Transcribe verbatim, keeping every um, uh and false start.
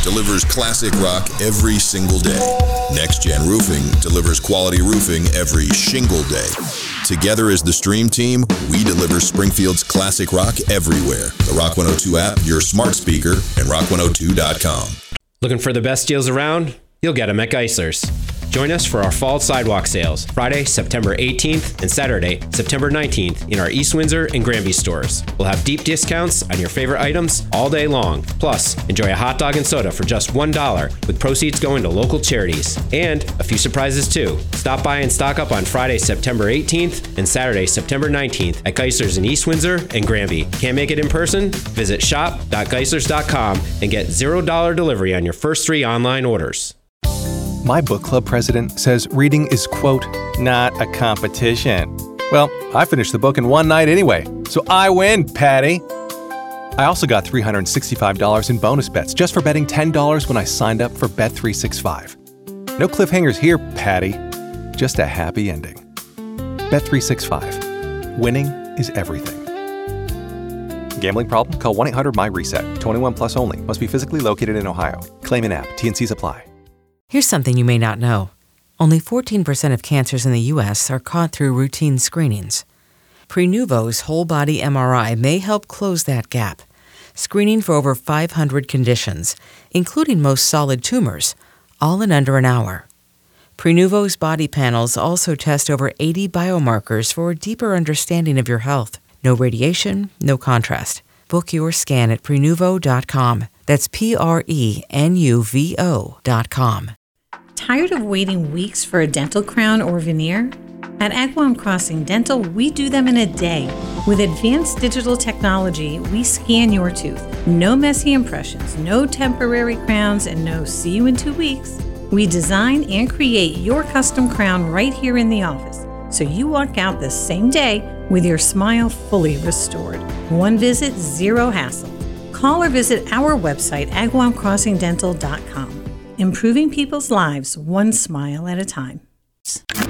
delivers classic rock every single day. Next Gen Roofing delivers quality roofing every shingle day. Together as the Stream Team, we deliver Springfield's classic rock everywhere. The Rock one oh two app, your smart speaker, and rock one oh two dot com. Looking for the best deals around? You'll get them at Geisler's. Join us for our fall sidewalk sales, Friday, September eighteenth and Saturday, September nineteenth in our East Windsor and Granby stores. We'll have deep discounts on your favorite items all day long. Plus, enjoy a hot dog and soda for just one dollar with proceeds going to local charities. And a few surprises too. Stop by and stock up on Friday, September eighteenth and Saturday, September nineteenth at Geisler's in East Windsor and Granby. Can't make it in person? Visit shop dot geislers dot com and get zero dollars delivery on your first three online orders. My book club president says reading is, quote, not a competition. Well, I finished the book in one night anyway, so I win, Patty. I also got three hundred sixty-five dollars in bonus bets just for betting ten dollars when I signed up for Bet three sixty-five. No cliffhangers here, Patty. Just a happy ending. Bet three sixty-five. Winning is everything. Gambling problem? Call one eight hundred M Y reset. twenty-one plus only. Must be physically located in Ohio. Claim in app. T and C's apply. Here's something you may not know. Only fourteen percent of cancers in the U S are caught through routine screenings. Prenuvo's whole-body M R I may help close that gap, screening for over five hundred conditions, including most solid tumors, all in under an hour. Prenuvo's body panels also test over eighty biomarkers for a deeper understanding of your health. No radiation, no contrast. Book your scan at prenuvo dot com. That's P R E N U V O dot com. Tired of waiting weeks for a dental crown or veneer? At Agawam Crossing Dental, we do them in a day. With advanced digital technology, we scan your tooth. No messy impressions, no temporary crowns, and no see you in two weeks. We design and create your custom crown right here in the office, so you walk out the same day with your smile fully restored. One visit, zero hassle. Call or visit our website, agawam crossing dental dot com. Improving people's lives one smile at a time.